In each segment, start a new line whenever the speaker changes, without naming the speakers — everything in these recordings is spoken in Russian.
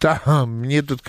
Мне тут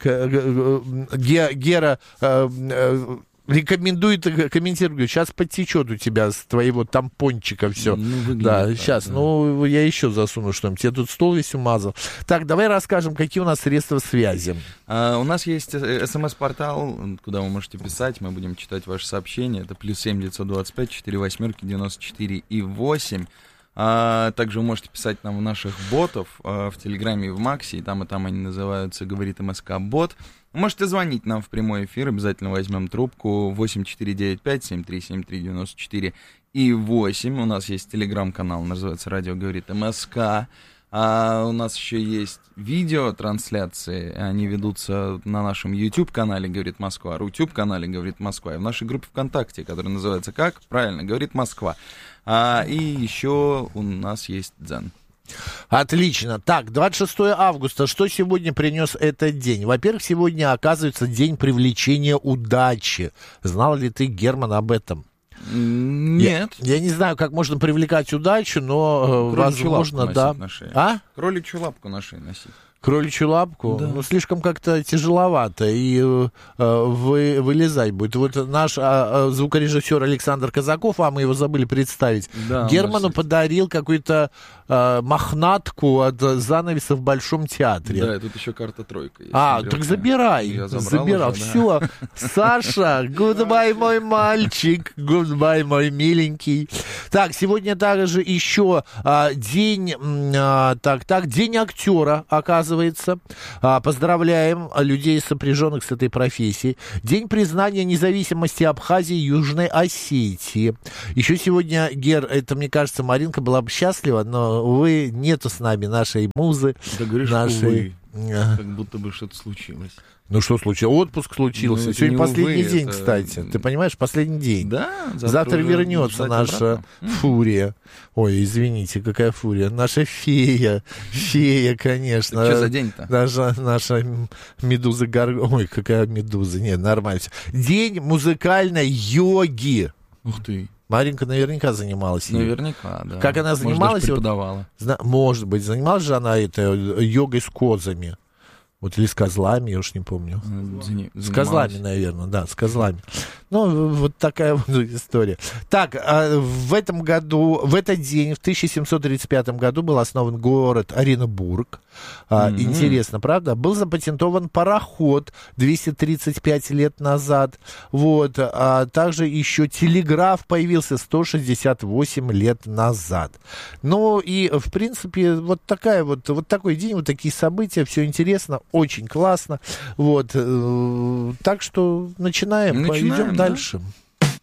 Гера рекомендует, комментирует, сейчас подтечет у тебя с твоего тампончика все. Да, так, сейчас. Да. Я еще засуну что-нибудь. Я тут стол весь умазал. Так, давай расскажем, какие у нас средства связи.
У нас есть СМС-портал, куда вы можете писать. Мы будем читать ваши сообщения. Это +7 925 48 94 и 8. Также вы можете писать нам в наших ботов в Телеграме и в Максе, и там они называются «Говорит МСК Бот». Вы можете звонить нам в прямой эфир, обязательно возьмем трубку 8495-7373-94 и 8. У нас есть телеграм-канал, называется «Радио говорит МСК». У нас еще есть видеотрансляции, они ведутся на нашем YouTube-канале «Говорит Москва», Рутюб-канале «Говорит Москва», и в нашей группе ВКонтакте, которая называется как? Правильно, «Говорит Москва». И еще у нас есть Дзен.
Отлично. Так, 26 августа. Что сегодня принес этот день? Во-первых, сегодня, оказывается, день привлечения удачи. Знал ли ты, Герман, об этом?
Нет.
Я не знаю, как можно привлекать удачу, но, возможно, да.
Кроличью лапку на шее носить.
Кроличью лапку? Да. Слишком как-то тяжеловато, и вылезать будет. Вот наш звукорежиссер Александр Казаков, мы его забыли представить, да, Герману подарил какую-то мохнатку от занавеса в Большом театре.
Да, и тут еще карта-тройка есть.
Так забирай. Забирал.
Уже, да.
Все. Саша, goodbye, мой мальчик, goodbye, мой миленький. Так, сегодня также еще день актера, оказывается. Поздравляем людей, сопряженных с этой профессией. День признания независимости Абхазии и Южной Осетии. Еще сегодня, Гер, это, мне кажется, Маринка была бы счастлива, но, увы, нету с нами нашей музы.
Да говоришь, увы, как будто бы что-то случилось.
Ну что случилось? Отпуск случился. Сегодня последний день, кстати. Ты понимаешь, последний день.
Да.
Завтра вернется наша фурия. Ой, извините, какая фурия. Наша фея. Фея, конечно.
Что за день-то?
Наша медуза Ой, какая медуза. Нет, нормально. День музыкальной йоги.
Ух ты.
Маринка наверняка занималась.
Наверняка, да.
Как она занималась?
Может, преподавала.
Может быть. Занималась же она йогой с козами. Вот или с козлами, я уж не помню. С козлами, наверное, да, с козлами. Вот такая вот история. Так, в этот день, в 1735 году был основан город Оренбург. Интересно, правда? Был запатентован пароход 235 лет назад. Вот. Также еще телеграф появился 168 лет назад. И, в принципе, вот такой день, вот такие события, все интересно, очень классно. Вот. Так что начинаем, пойдем дальше.